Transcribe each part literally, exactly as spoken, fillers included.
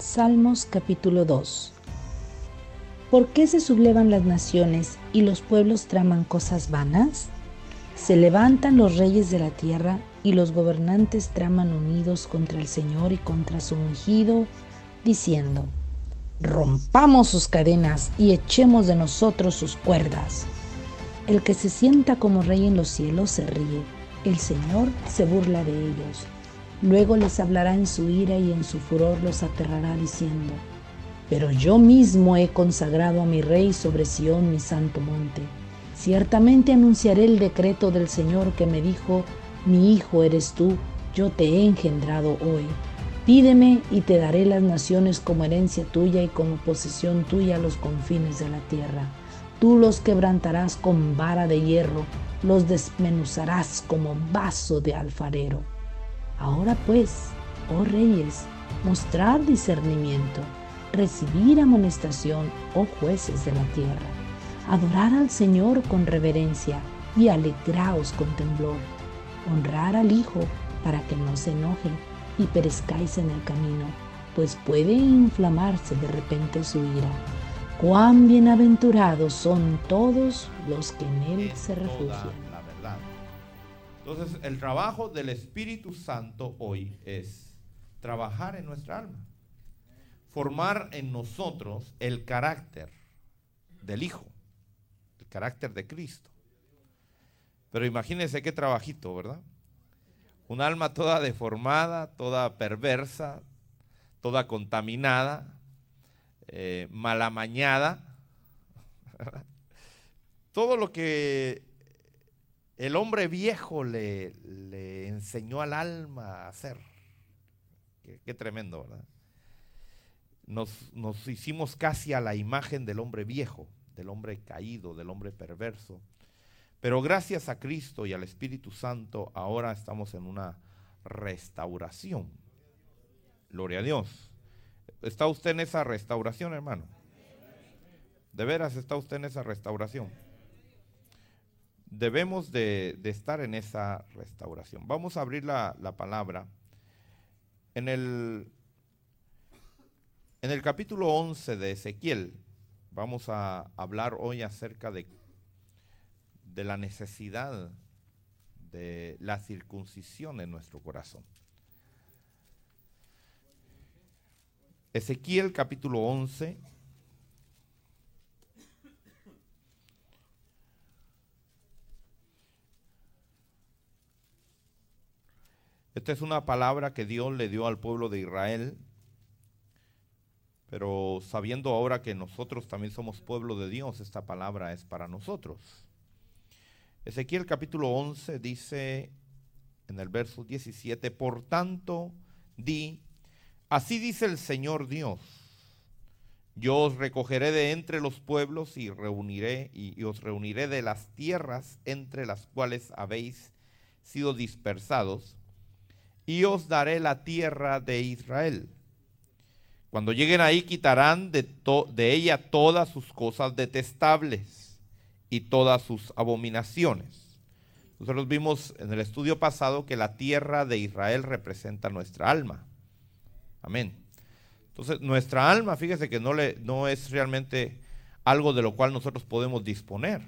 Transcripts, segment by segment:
Salmos capítulo dos. ¿Por qué se sublevan las naciones y los pueblos traman cosas vanas? Se levantan los reyes de la tierra y los gobernantes traman unidos contra el Señor y contra su ungido, diciendo: rompamos sus cadenas y echemos de nosotros sus cuerdas. El que se sienta como rey en los cielos se ríe, el Señor se burla de ellos. Luego les hablará en su ira y en su furor los aterrará diciendo: pero yo mismo he consagrado a mi rey sobre Sión, mi santo monte. Ciertamente anunciaré el decreto del Señor que me dijo: mi hijo eres tú, yo te he engendrado hoy. Pídeme y te daré las naciones como herencia tuya y como posesión tuya los confines de la tierra. Tú los quebrantarás con vara de hierro, los desmenuzarás como vaso de alfarero. Ahora pues, oh reyes, mostrad discernimiento, recibir amonestación, oh jueces de la tierra. Adorad al Señor con reverencia y alegraos con temblor. Honrar al Hijo para que no se enoje y perezcáis en el camino, pues puede inflamarse de repente su ira. Cuán bienaventurados son todos los que en Él se refugian. La verdad. Entonces, el trabajo del Espíritu Santo hoy es trabajar en nuestra alma, formar en nosotros el carácter del Hijo, el carácter de Cristo. Pero imagínense qué trabajito, ¿verdad? Un alma toda deformada, toda perversa, toda contaminada, eh, mal amañada, ¿verdad? Todo lo que el hombre viejo le, le enseñó al alma a hacer. Qué, qué tremendo, ¿verdad? Nos, nos hicimos casi a la imagen del hombre viejo, del hombre caído, del hombre perverso. Pero gracias a Cristo y al Espíritu Santo, ahora estamos en una restauración. Gloria a Dios. ¿Está usted en esa restauración, hermano? ¿De veras está usted en esa restauración? Debemos de, de estar en esa restauración. Vamos a abrir la, la palabra. En el, en el capítulo once de Ezequiel, vamos a hablar hoy acerca de de la necesidad de la circuncisión en nuestro corazón. Ezequiel capítulo once. Esta es una palabra que Dios le dio al pueblo de Israel, pero sabiendo ahora que nosotros también somos pueblo de Dios, esta palabra es para nosotros. Ezequiel capítulo once dice en el verso diecisiete: por tanto, di, así dice el Señor Dios, yo os recogeré de entre los pueblos y reuniré y, y os reuniré de las tierras entre las cuales habéis sido dispersados, y os daré la tierra de Israel. Cuando lleguen ahí, quitarán de, to, de ella todas sus cosas detestables y todas sus abominaciones. Nosotros vimos en el estudio pasado que la tierra de Israel representa nuestra alma. Amén. Entonces, nuestra alma, fíjese que no, le, no es realmente algo de lo cual nosotros podemos disponer.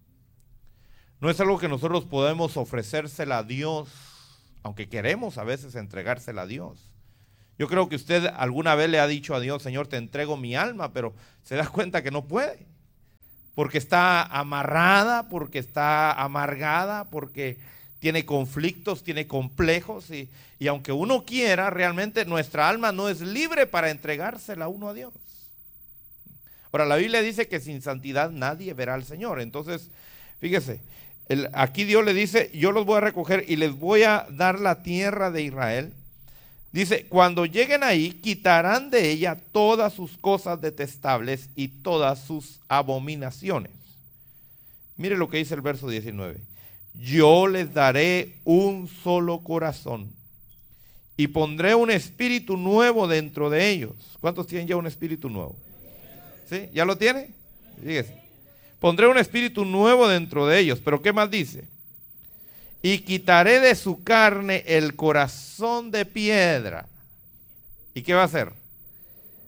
No es algo que nosotros podemos ofrecérsela a Dios, aunque queremos a veces entregársela a Dios. Yo creo que usted alguna vez le ha dicho a Dios: Señor, te entrego mi alma, pero se da cuenta que no puede. Porque está amarrada, porque está amargada, porque tiene conflictos, tiene complejos, y, y aunque uno quiera, realmente nuestra alma no es libre para entregársela a uno a Dios. Ahora, la Biblia dice que sin santidad nadie verá al Señor. Entonces, fíjese, el, aquí Dios le dice: yo los voy a recoger y les voy a dar la tierra de Israel. Dice: cuando lleguen ahí, quitarán de ella todas sus cosas detestables y todas sus abominaciones. Mire lo que dice el verso diecinueve. Yo les daré un solo corazón y pondré un espíritu nuevo dentro de ellos. ¿Cuántos tienen ya un espíritu nuevo? ¿Sí? ¿Ya lo tiene? Fíjese. Pondré un espíritu nuevo dentro de ellos. ¿Pero qué más dice? Y quitaré de su carne el corazón de piedra. ¿Y qué va a hacer?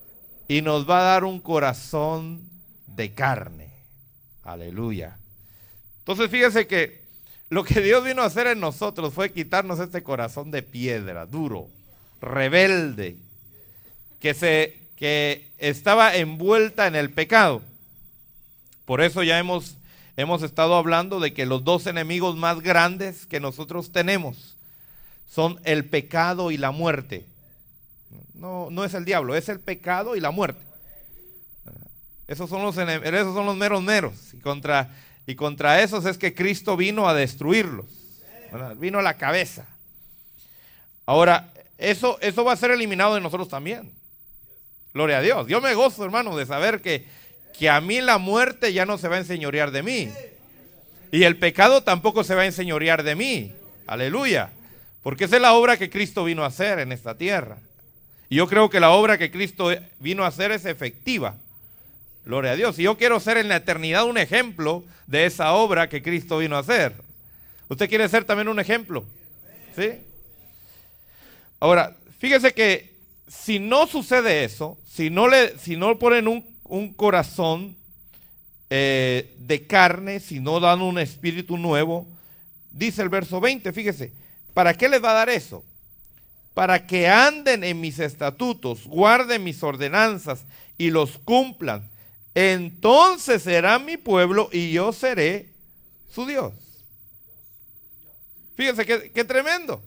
y nos va a dar un corazón de carne. Aleluya. Entonces fíjese que lo que Dios vino a hacer en nosotros fue quitarnos este corazón de piedra, duro, rebelde, que, se, que estaba envuelta en el pecado. Por eso ya hemos, hemos estado hablando de que los dos enemigos más grandes que nosotros tenemos son el pecado y la muerte. No, no es el diablo, es el pecado y la muerte. Esos son los, esos son los meros meros. Y contra, y contra esos es que Cristo vino a destruirlos. ¿Verdad? Vino a la cabeza. Ahora, eso, eso va a ser eliminado de nosotros también. Gloria a Dios. Yo me gozo, hermano, de saber que, que a mí la muerte ya no se va a enseñorear de mí. Y el pecado tampoco se va a enseñorear de mí. Aleluya. Porque esa es la obra que Cristo vino a hacer en esta tierra. Y yo creo que la obra que Cristo vino a hacer es efectiva. Gloria a Dios. Y yo quiero ser en la eternidad un ejemplo de esa obra que Cristo vino a hacer. ¿Usted quiere ser también un ejemplo? ¿Sí? Ahora, fíjese que si no sucede eso, si no le, si no ponen un, un corazón eh, de carne, si no dan un espíritu nuevo, dice el verso veinte, fíjese, ¿para qué les va a dar eso? Para que anden en mis estatutos, guarden mis ordenanzas y los cumplan. Entonces serán mi pueblo y yo seré su Dios. Fíjense qué, qué tremendo.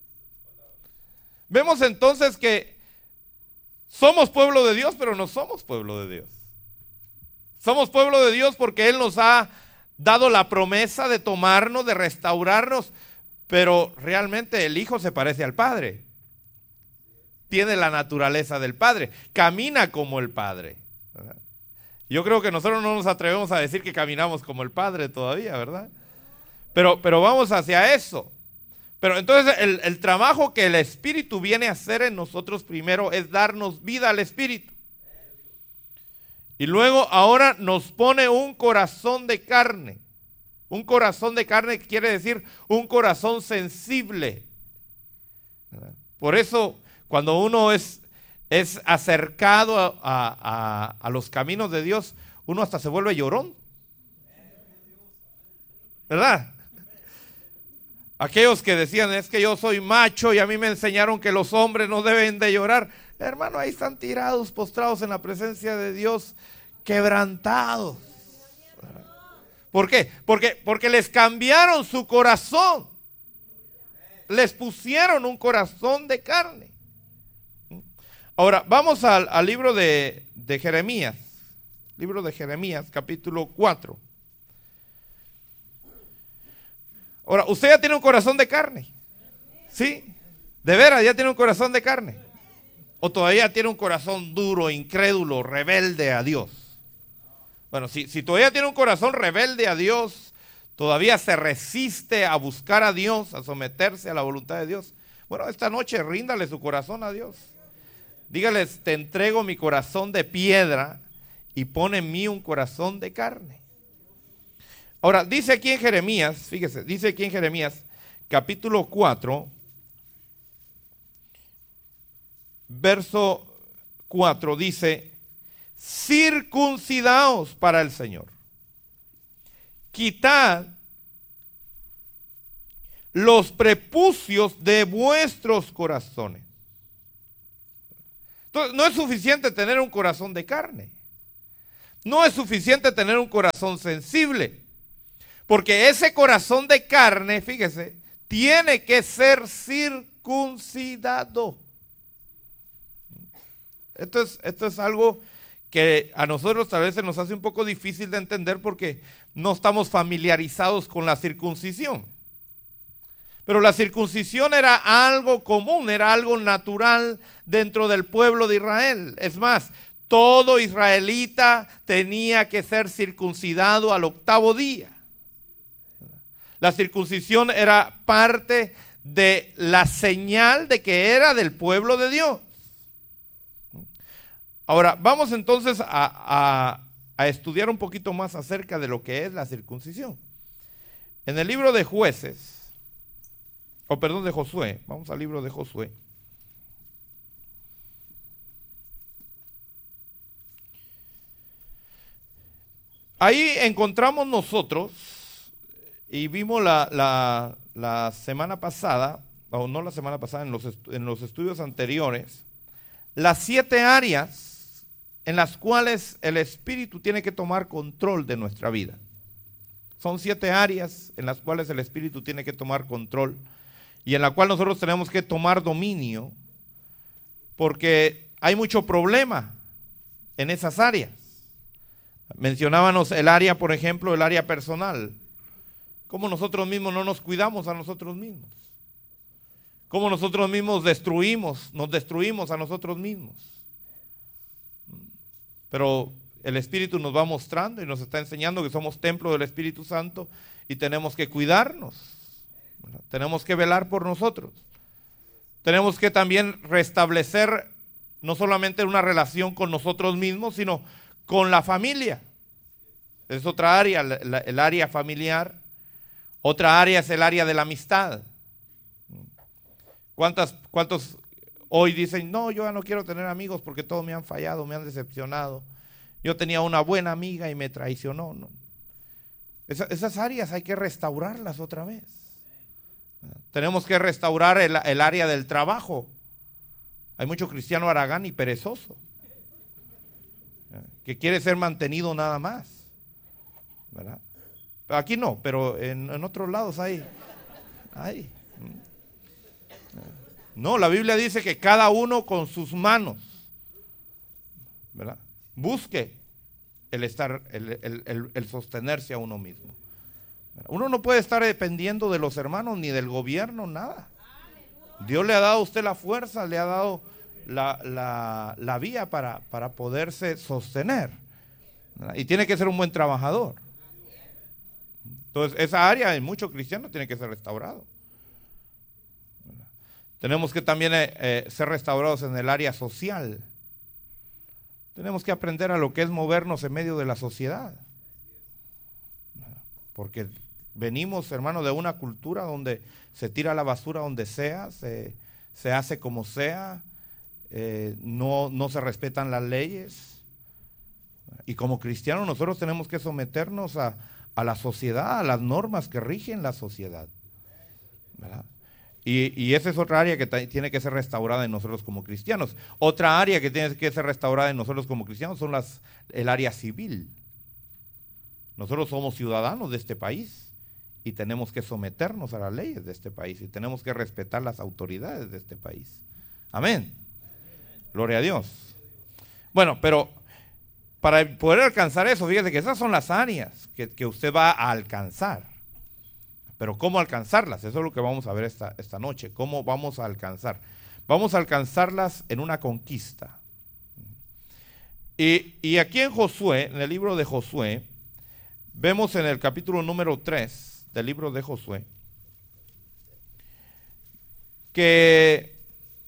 Vemos entonces que somos pueblo de Dios, pero no somos pueblo de Dios. Somos pueblo de Dios porque Él nos ha dado la promesa de tomarnos, de restaurarnos, pero realmente el Hijo se parece al Padre. Tiene la naturaleza del Padre, camina como el Padre. ¿Verdad? Yo creo que nosotros no nos atrevemos a decir que caminamos como el Padre todavía, ¿verdad? Pero, pero vamos hacia eso. Pero entonces el, el trabajo que el Espíritu viene a hacer en nosotros primero es darnos vida al Espíritu. Y luego ahora nos pone un corazón de carne. Un corazón de carne quiere decir un corazón sensible. ¿Verdad? Por eso cuando uno es... es acercado a, a, a los caminos de Dios, uno hasta se vuelve llorón. ¿Verdad? Aquellos que decían, es que yo soy macho y a mí me enseñaron que los hombres no deben de llorar. Hermano, ahí están tirados, postrados en la presencia de Dios, quebrantados. ¿Por qué? Porque, porque les cambiaron su corazón. Les pusieron un corazón de carne. Ahora, vamos al, al libro de, de Jeremías, libro de Jeremías, capítulo cuatro. Ahora, usted ya tiene un corazón de carne, ¿sí? De veras, ya tiene un corazón de carne. O todavía tiene un corazón duro, incrédulo, rebelde a Dios. Bueno, si, si todavía tiene un corazón rebelde a Dios, todavía se resiste a buscar a Dios, a someterse a la voluntad de Dios. Bueno, esta noche ríndale su corazón a Dios. Dígales, te entrego mi corazón de piedra y pone en mí un corazón de carne. Ahora, dice aquí en Jeremías, fíjese, dice aquí en Jeremías, capítulo cuatro, verso cuatro, dice, circuncidaos para el Señor, quitad los prepucios de vuestros corazones. Entonces, no es suficiente tener un corazón de carne. No es suficiente tener un corazón sensible. Porque ese corazón de carne, fíjese, tiene que ser circuncidado. Esto es, esto es algo que a nosotros tal vez se nos hace un poco difícil de entender porque no estamos familiarizados con la circuncisión. Pero la circuncisión era algo común, era algo natural dentro del pueblo de Israel. Es más, todo israelita tenía que ser circuncidado al octavo día. La circuncisión era parte de la señal de que era del pueblo de Dios. Ahora, vamos entonces a, a, a estudiar un poquito más acerca de lo que es la circuncisión. En el libro de Jueces, o perdón, de Josué, vamos al libro de Josué. Ahí encontramos nosotros, y vimos la, la, la semana pasada, o no la semana pasada, en los, en los estudios anteriores, las siete áreas en las cuales el Espíritu tiene que tomar control de nuestra vida. Son siete áreas en las cuales el Espíritu tiene que tomar control y en la cual nosotros tenemos que tomar dominio, porque hay mucho problema en esas áreas. Mencionábamos el área, por ejemplo, el área personal. Cómo nosotros mismos no nos cuidamos a nosotros mismos. Cómo nosotros mismos destruimos, nos destruimos a nosotros mismos. Pero el Espíritu nos va mostrando y nos está enseñando que somos templo del Espíritu Santo y tenemos que cuidarnos. ¿Verdad? Tenemos que velar por nosotros. Tenemos que también restablecer no solamente una relación con nosotros mismos, sino con la familia. Es otra área, la, el área familiar. Otra área es el área de la amistad. ¿Cuántas, ¿Cuántos hoy dicen, no, yo ya no quiero tener amigos porque todos me han fallado, me han decepcionado? Yo tenía una buena amiga y me traicionó. No. Esa, esas áreas hay que restaurarlas otra vez. Tenemos que restaurar el, el área del trabajo. Hay mucho cristiano haragán y perezoso que quiere ser mantenido nada más, ¿verdad? Aquí no, pero en, en otros lados hay, hay. No, la Biblia dice que cada uno con sus manos, ¿verdad?, busque el estar, el, el, el, el sostenerse a uno mismo. Uno no puede estar dependiendo de los hermanos ni del gobierno, nada. Dios le ha dado a usted la fuerza, le ha dado la, la, la vía para, para poderse sostener, ¿verdad? Y tiene que ser un buen trabajador. Entonces esa área en muchos cristianos tiene que ser restaurado. ¿Verdad? Tenemos que también eh, eh, ser restaurados en el área social. Tenemos que aprender a lo que es movernos en medio de la sociedad. ¿Verdad? Porque venimos, hermano, de una cultura donde se tira la basura donde sea, se, se hace como sea, eh, no, no se respetan las leyes. Y como cristianos nosotros tenemos que someternos a, a la sociedad, a las normas que rigen la sociedad, ¿verdad? Y, y esa es otra área que tiene que ser restaurada en nosotros como cristianos. Otra área que tiene que ser restaurada en nosotros como cristianos son las, el área civil. Nosotros somos ciudadanos de este país y tenemos que someternos a las leyes de este país y tenemos que respetar las autoridades de este país. Amén. Gloria a Dios. Bueno, pero para poder alcanzar eso, fíjese que esas son las áreas que, que usted va a alcanzar. Pero ¿cómo alcanzarlas? Eso es lo que vamos a ver esta, esta noche. ¿Cómo vamos a alcanzar? Vamos a alcanzarlas en una conquista. Y, y aquí en Josué, en el libro de Josué, vemos en el capítulo número tres del libro de Josué, que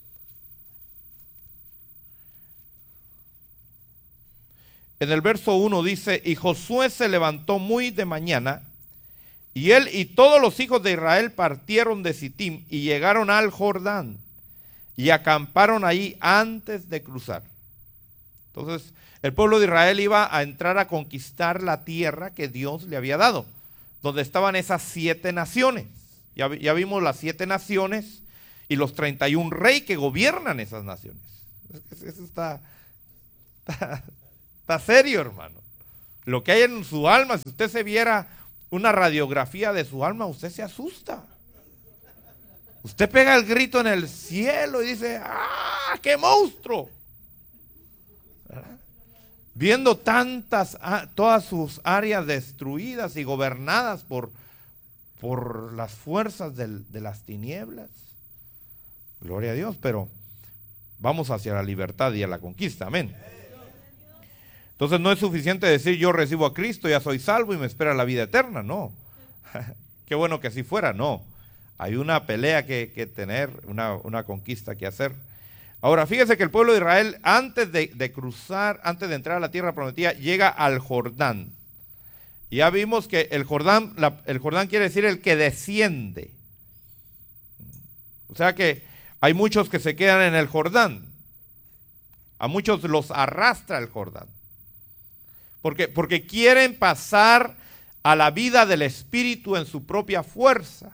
en el verso uno dice, y Josué se levantó muy de mañana, y él y todos los hijos de Israel partieron de Sittim y llegaron al Jordán y acamparon ahí antes de cruzar. Entonces el pueblo de Israel iba a entrar a conquistar la tierra que Dios le había dado, donde estaban esas siete naciones. Ya, ya vimos las siete naciones y los treinta y un reyes que gobiernan esas naciones. Eso está, está, está serio, hermano. Lo que hay en su alma, si usted se viera una radiografía de su alma, usted se asusta. Usted pega el grito en el cielo y dice, ¡ah, qué monstruo! ¿Verdad? Viendo tantas, todas sus áreas destruidas y gobernadas por, por las fuerzas del, de las tinieblas. Gloria a Dios, pero vamos hacia la libertad y a la conquista, amén. Entonces no es suficiente decir yo recibo a Cristo, ya soy salvo y me espera la vida eterna, no. Qué bueno que así fuera, no. Hay una pelea que, que tener, una, una conquista que hacer. Ahora, fíjese que el pueblo de Israel, antes de, de cruzar, antes de entrar a la tierra prometida, llega al Jordán. Ya vimos que el Jordán, la, el Jordán quiere decir el que desciende. O sea que hay muchos que se quedan en el Jordán. A muchos los arrastra el Jordán. Porque, porque quieren pasar a la vida del Espíritu en su propia fuerza.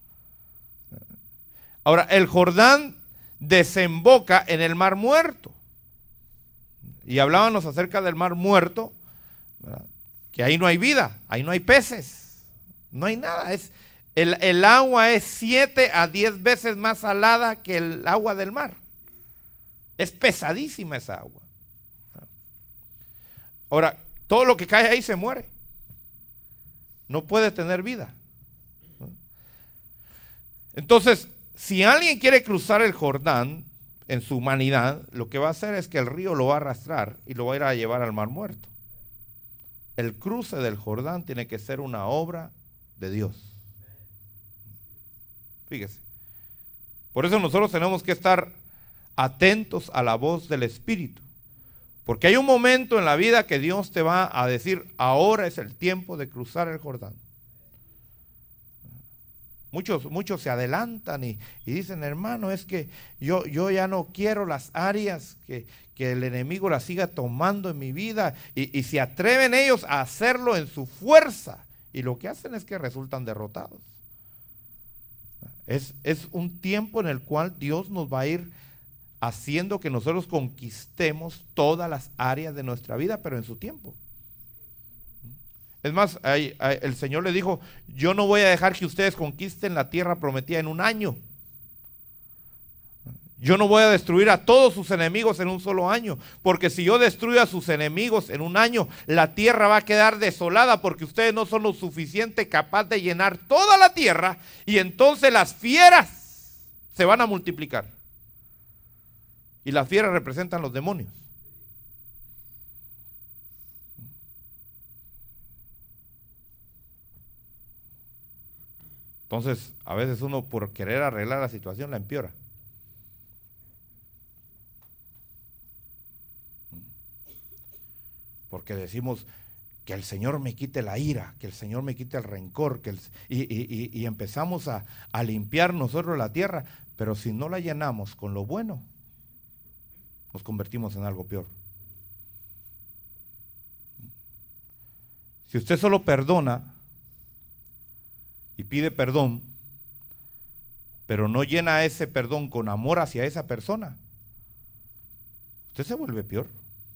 Ahora, el Jordán desemboca en el Mar Muerto. Y hablábamos acerca del Mar Muerto, ¿verdad? Que ahí no hay vida, ahí no hay peces, no hay nada. Es, el, el agua es siete a diez veces más salada que el agua del mar. Es pesadísima esa agua. Ahora, todo lo que cae ahí se muere. No puede tener vida. Entonces, si alguien quiere cruzar el Jordán en su humanidad, lo que va a hacer es que el río lo va a arrastrar y lo va a ir a llevar al Mar Muerto. El cruce del Jordán tiene que ser una obra de Dios. Fíjese. Por eso nosotros tenemos que estar atentos a la voz del Espíritu. Porque hay un momento en la vida que Dios te va a decir, ahora es el tiempo de cruzar el Jordán. Muchos, muchos se adelantan y, y dicen, hermano, es que yo, yo ya no quiero las áreas que, que el enemigo las siga tomando en mi vida. Y, y se atreven ellos a hacerlo en su fuerza. Y lo que hacen es que resultan derrotados. Es, es un tiempo en el cual Dios nos va a ir haciendo que nosotros conquistemos todas las áreas de nuestra vida, pero en su tiempo. Es más, ahí, ahí, el Señor le dijo, yo no voy a dejar que ustedes conquisten la tierra prometida en un año. Yo no voy a destruir a todos sus enemigos en un solo año, porque si yo destruyo a sus enemigos en un año, la tierra va a quedar desolada, porque ustedes no son lo suficiente capaz de llenar toda la tierra, y entonces las fieras se van a multiplicar. Y las fieras representan los demonios. Entonces, a veces uno por querer arreglar la situación la empeora. Porque decimos que el Señor me quite la ira, que el Señor me quite el rencor, que el, y, y, y empezamos a, a limpiar nosotros la tierra, pero si no la llenamos con lo bueno, nos convertimos en algo peor. Si usted solo perdona y pide perdón, pero no llena ese perdón con amor hacia esa persona, usted se vuelve peor.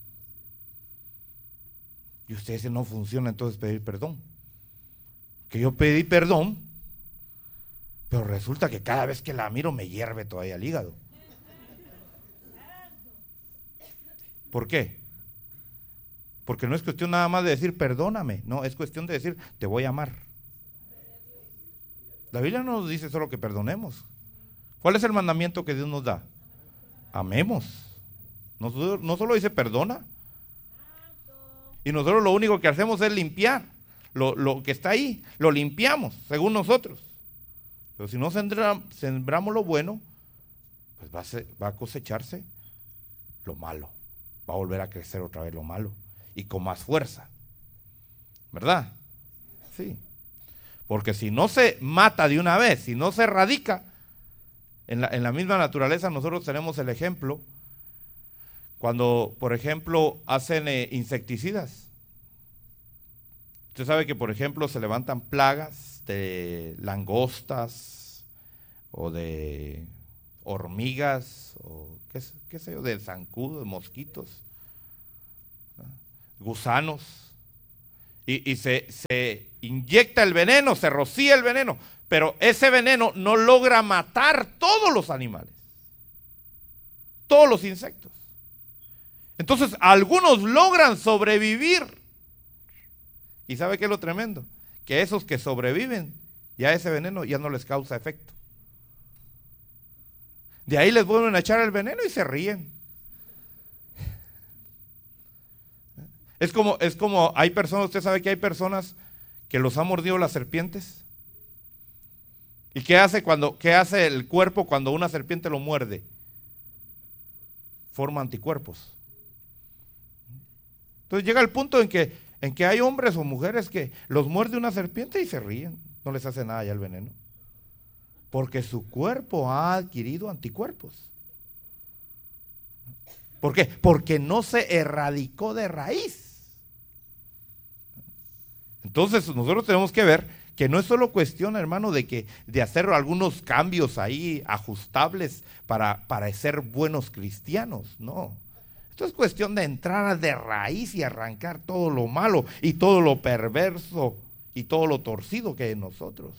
Y usted dice, no funciona entonces pedir perdón. Que yo pedí perdón, pero resulta que cada vez que la miro me hierve todavía el hígado. ¿Por qué? Porque no es cuestión nada más de decir perdóname, no, es cuestión de decir te voy a amar. La Biblia no nos dice solo que perdonemos. ¿Cuál es el mandamiento que Dios nos da? Amemos. No, no solo dice perdona. Y nosotros lo único que hacemos es limpiar lo, lo que está ahí, lo limpiamos según nosotros. Pero si no sembramos lo bueno, pues va a, ser, va a cosecharse lo malo. Va a volver a crecer otra vez lo malo y con más fuerza. ¿Verdad? Sí. Porque si no se mata de una vez, si no se erradica, en la, en la misma naturaleza nosotros tenemos el ejemplo cuando, por ejemplo, hacen eh, insecticidas. Usted sabe que, por ejemplo, se levantan plagas de langostas o de hormigas o qué, qué sé yo, de zancudos, de mosquitos, ¿no? Gusanos. Y, y se, se inyecta el veneno, se rocía el veneno, pero ese veneno no logra matar todos los animales, todos los insectos. Entonces, algunos logran sobrevivir. ¿Y sabe qué es lo tremendo? Que esos que sobreviven, ya ese veneno ya no les causa efecto. De ahí les vuelven a echar el veneno y se ríen. Es como, es como hay personas, usted sabe que hay personas que los ha mordido las serpientes. ¿Y qué hace cuando, qué hace el cuerpo cuando una serpiente lo muerde? Forma anticuerpos. Entonces llega el punto en que, en que hay hombres o mujeres que los muerde una serpiente y se ríen, no les hace nada ya el veneno. Porque su cuerpo ha adquirido anticuerpos. ¿Por qué? Porque no se erradicó de raíz. Entonces nosotros tenemos que ver que no es solo cuestión, hermano, de, que, de hacer algunos cambios ahí ajustables para, para ser buenos cristianos, no. Esto es cuestión de entrar de raíz y arrancar todo lo malo y todo lo perverso y todo lo torcido que hay en nosotros.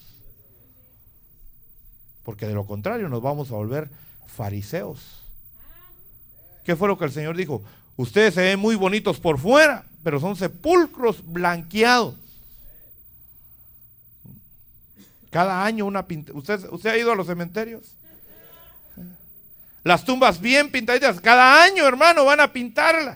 Porque de lo contrario nos vamos a volver fariseos. ¿Qué fue lo que el Señor dijo? Ustedes se ven muy bonitos por fuera, pero son sepulcros blanqueados. Cada año una pinta. ¿Usted, ¿Usted ha ido a los cementerios? Las tumbas bien pintaditas. Cada año, hermano, van a pintarlas.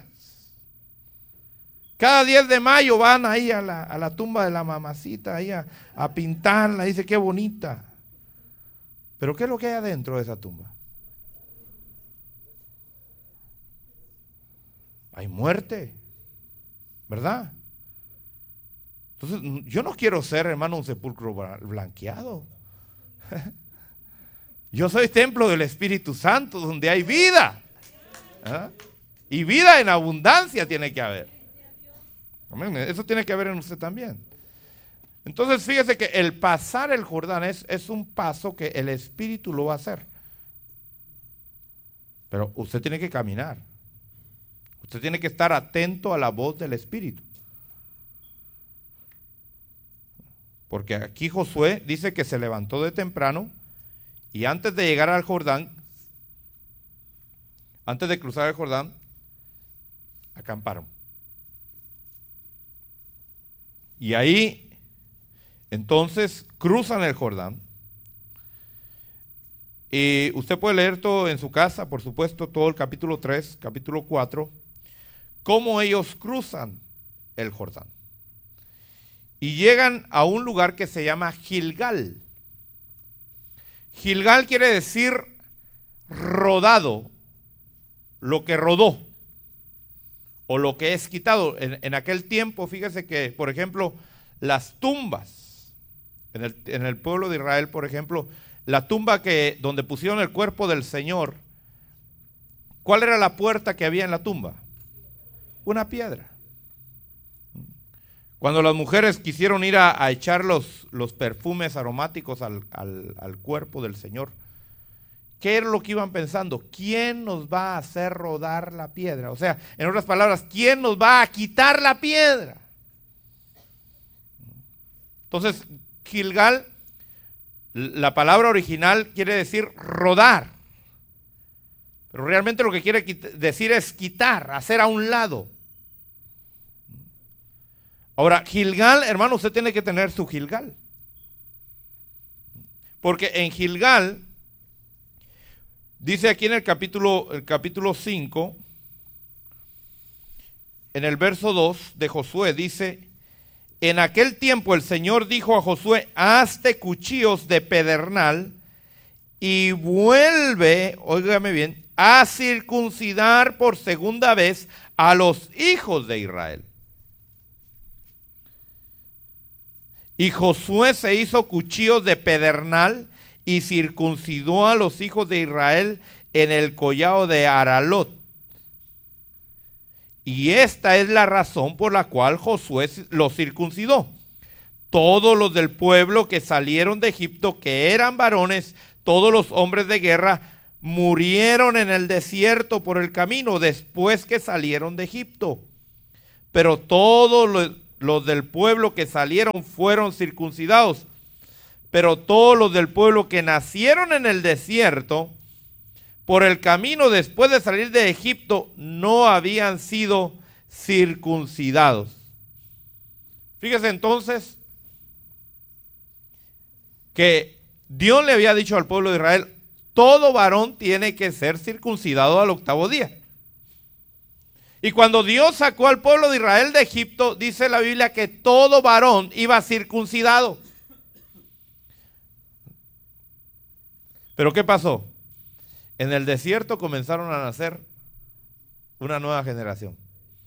Cada diez de mayo van ahí a la, a la tumba de la mamacita ahí a, a pintarla. Dice, qué bonita. Pero ¿qué es lo que hay adentro de esa tumba? Hay muerte, ¿verdad? Entonces, yo no quiero ser, hermano, un sepulcro blanqueado. Yo soy templo del Espíritu Santo, donde hay vida. ¿Ah? Y vida en abundancia tiene que haber. Amén. Eso tiene que haber en usted también. Entonces, fíjese que el pasar el Jordán es, es un paso que el Espíritu lo va a hacer. Pero usted tiene que caminar. Usted tiene que estar atento a la voz del Espíritu. Porque aquí Josué dice que se levantó de temprano y antes de llegar al Jordán, antes de cruzar el Jordán, acamparon. Y ahí, entonces, cruzan el Jordán. Y usted puede leer todo en su casa, por supuesto, todo el capítulo tres, capítulo cuatro, cómo ellos cruzan el Jordán. Y llegan a un lugar que se llama Gilgal. Gilgal quiere decir rodado, lo que rodó, o lo que es quitado. En, en aquel tiempo, fíjese que, por ejemplo, las tumbas, en el, en el pueblo de Israel, por ejemplo, la tumba que, donde pusieron el cuerpo del Señor, ¿cuál era la puerta que había en la tumba? Una piedra. Cuando las mujeres quisieron ir a, a echar los, los perfumes aromáticos al, al, al cuerpo del Señor, ¿qué era lo que iban pensando? ¿Quién nos va a hacer rodar la piedra? O sea, en otras palabras, ¿quién nos va a quitar la piedra? Entonces, Gilgal, la palabra original quiere decir rodar. Pero realmente lo que quiere decir es quitar, hacer a un lado. Ahora, Gilgal, hermano, usted tiene que tener su Gilgal. Porque en Gilgal, dice aquí en el capítulo, el capítulo cinco, en el verso dos de Josué, dice: en aquel tiempo el Señor dijo a Josué, hazte cuchillos de pedernal y vuelve, óigame bien, a circuncidar por segunda vez a los hijos de Israel. Y Josué se hizo cuchillos de pedernal y circuncidó a los hijos de Israel en el collado de Aralot. Y esta es la razón por la cual Josué los circuncidó. Todos los del pueblo que salieron de Egipto, que eran varones, todos los hombres de guerra, murieron en el desierto por el camino después que salieron de Egipto. Pero todos los Los del pueblo que salieron fueron circuncidados, pero todos los del pueblo que nacieron en el desierto, por el camino después de salir de Egipto, no habían sido circuncidados. Fíjese entonces que Dios le había dicho al pueblo de Israel, todo varón tiene que ser circuncidado al octavo día. Y cuando Dios sacó al pueblo de Israel de Egipto, dice la Biblia que todo varón iba circuncidado. Pero ¿qué pasó? En el desierto comenzaron a nacer una nueva generación.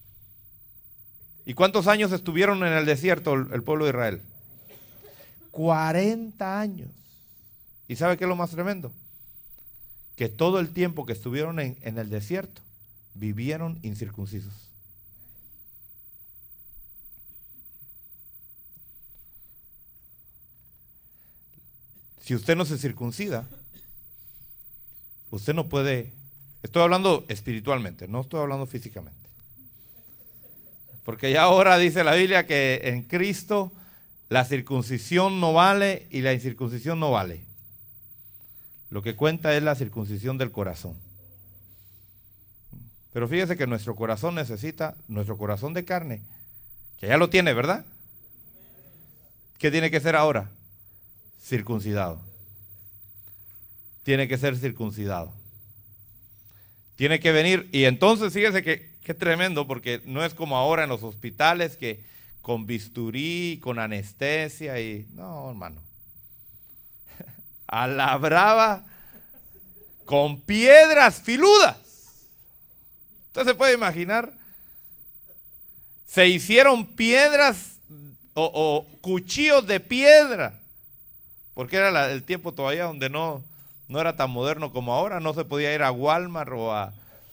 ¿Y cuántos años estuvieron en el desierto el, el pueblo de Israel? cuarenta años. ¿Y sabe qué es lo más tremendo? Que todo el tiempo que estuvieron en, en el desierto, vivieron incircuncisos. si usted no se circuncida, usted no puede, estoy hablando espiritualmente, no estoy hablando físicamente. Porque ya ahora dice la Biblia que en Cristo la circuncisión no vale y la incircuncisión no vale. Lo que cuenta es la circuncisión del corazón. Pero fíjese que nuestro corazón necesita, nuestro corazón de carne, que ya lo tiene, ¿verdad? ¿Qué tiene que ser ahora? Circuncidado. Tiene que ser circuncidado. Tiene que venir, y entonces fíjese que, que tremendo, porque no es como ahora en los hospitales que con bisturí, con anestesia y... No, hermano. A la brava, con piedras filudas. Usted se puede imaginar, se hicieron piedras o, o cuchillos de piedra, porque era la, el tiempo todavía donde no, no era tan moderno como ahora, no se podía ir a Walmart o a,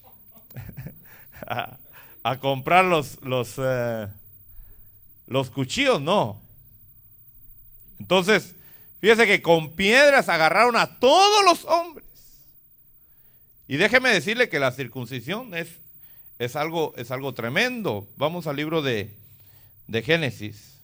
a, a comprar los, los, eh, los cuchillos, no. Entonces, fíjese que con piedras agarraron a todos los hombres. Y déjeme decirle que la circuncisión es, es, algo, es algo tremendo. Vamos al libro de, de Génesis.